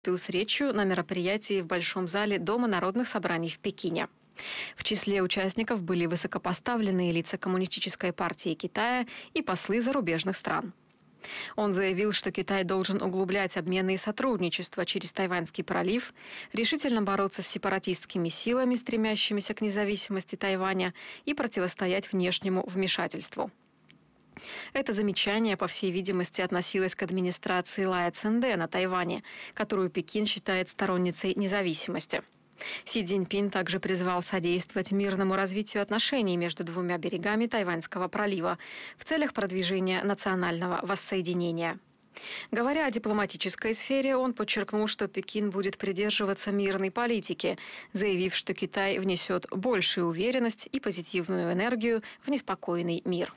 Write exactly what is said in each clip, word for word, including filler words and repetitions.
выступил с речью на мероприятии в Большом зале Дома народных собраний в Пекине. В числе участников были высокопоставленные лица Коммунистической партии Китая и послы зарубежных стран. Он заявил, что Китай должен углублять обмены и сотрудничество через Тайваньский пролив, решительно бороться с сепаратистскими силами, стремящимися к независимости Тайваня, и противостоять внешнему вмешательству. Это замечание, по всей видимости, относилось к администрации Лая Цзэнде на Тайване, которую Пекин считает сторонницей независимости. Си Цзиньпин также призвал содействовать мирному развитию отношений между двумя берегами Тайваньского пролива в целях продвижения национального воссоединения. Говоря о дипломатической сфере, он подчеркнул, что Пекин будет придерживаться мирной политики, заявив, что Китай внесет большую уверенность и позитивную энергию в неспокойный мир.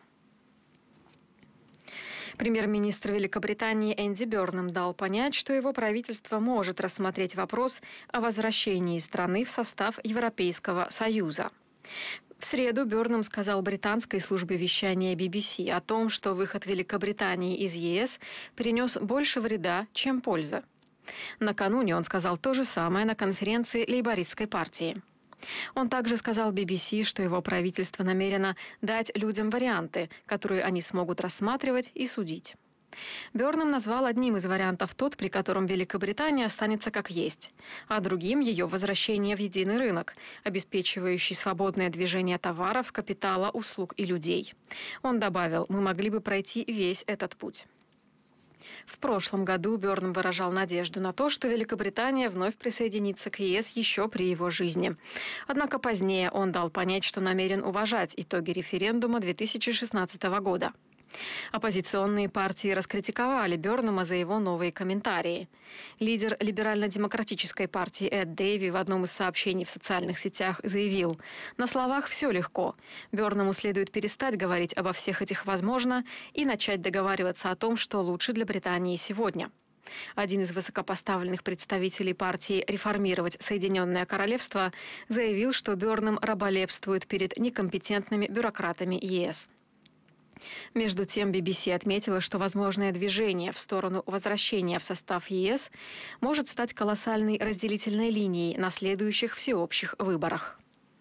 Премьер-министр Великобритании Энди Бёрнам дал понять, что его правительство может рассмотреть вопрос о возвращении страны в состав Европейского Союза. В среду Бёрнам сказал британской службе вещания би би си о том, что выход Великобритании из е эс принес больше вреда, чем пользы. Накануне он сказал то же самое на конференции лейбористской партии. Он также сказал би би си, что его правительство намерено дать людям варианты, которые они смогут рассматривать и судить. Бёрнам назвал одним из вариантов тот, при котором Великобритания останется как есть, а другим ее возвращение в единый рынок, обеспечивающий свободное движение товаров, капитала, услуг и людей. Он добавил: «Мы могли бы пройти весь этот путь». В прошлом году Бёрнам выражал надежду на то, что Великобритания вновь присоединится к е эс еще при его жизни. Однако позднее он дал понять, что намерен уважать итоги референдума две тысячи шестнадцатого года. Оппозиционные партии раскритиковали Бёрнама за его новые комментарии. Лидер либерально-демократической партии Эд Дэйви в одном из сообщений в социальных сетях заявил: «На словах все легко. Бёрнаму следует перестать говорить обо всех этих «возможно» и начать договариваться о том, что лучше для Британии сегодня». Один из высокопоставленных представителей партии «Реформировать Соединенное Королевство» заявил, что Бёрнам раболепствует перед некомпетентными бюрократами е эс. Между тем, би би си отметила, что возможное движение в сторону возвращения в состав е эс может стать колоссальной разделительной линией на следующих всеобщих выборах.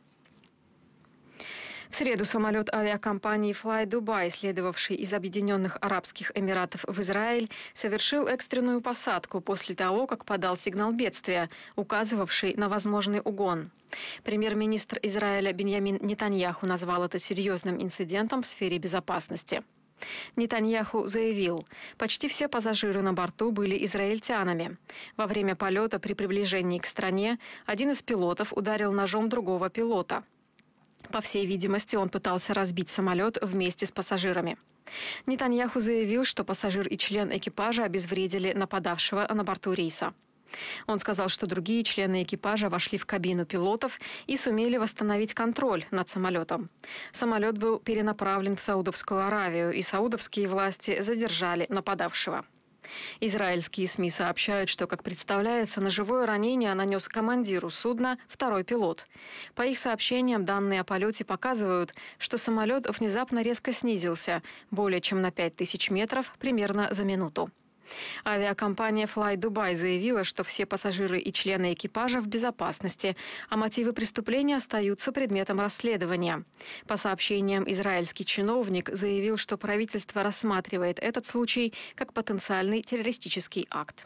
В среду самолет авиакомпании Fly Dubai, следовавший из Объединенных Арабских Эмиратов в Израиль, совершил экстренную посадку после того, как подал сигнал бедствия, указывавший на возможный угон. Премьер-министр Израиля Биньямин Нетаньяху назвал это серьезным инцидентом в сфере безопасности. Нетаньяху заявил: «Почти все пассажиры на борту были израильтянами. Во время полета при приближении к стране один из пилотов ударил ножом другого пилота. По всей видимости, он пытался разбить самолет вместе с пассажирами». Нетаньяху заявил, что пассажир и член экипажа обезвредили нападавшего на борту рейса. Он сказал, что другие члены экипажа вошли в кабину пилотов и сумели восстановить контроль над самолетом. Самолет был перенаправлен в Саудовскую Аравию, и саудовские власти задержали нападавшего. Израильские СМИ сообщают, что, как представляется, ножевое ранение нанес командиру судна второй пилот. По их сообщениям, данные о полете показывают, что самолет внезапно резко снизился более чем на пять тысяч метров примерно за минуту. Авиакомпания Fly Dubai заявила, что все пассажиры и члены экипажа в безопасности, а мотивы преступления остаются предметом расследования. По сообщениям, израильский чиновник заявил, что правительство рассматривает этот случай как потенциальный террористический акт.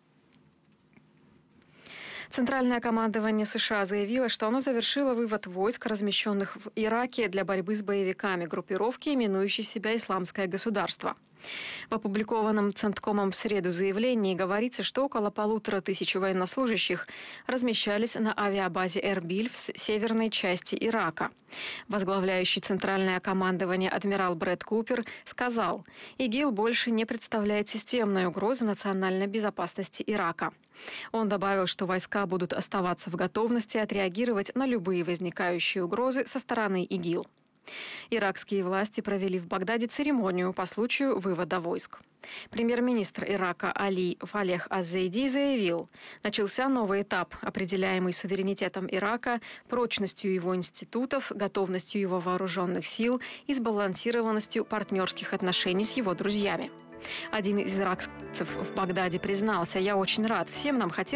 Центральное командование США заявило, что оно завершило вывод войск, размещенных в Ираке для борьбы с боевиками группировки, именующей себя «Исламское государство». В опубликованном Центкомом в среду заявлении говорится, что около полутора тысяч военнослужащих размещались на авиабазе Эрбиль в северной части Ирака. Возглавляющий Центральное командование адмирал Брэд Купер сказал: «ИГИЛ больше не представляет системной угрозы национальной безопасности Ирака». Он добавил, что войска будут оставаться в готовности отреагировать на любые возникающие угрозы со стороны ИГИЛ. Иракские власти провели в Багдаде церемонию по случаю вывода войск. Премьер-министр Ирака Али Фалех Аз-Зайди заявил: начался новый этап, определяемый суверенитетом Ирака, прочностью его институтов, готовностью его вооруженных сил и сбалансированностью партнерских отношений с его друзьями. Один из иракцев в Багдаде признался: «Я очень рад. Всем нам хотелось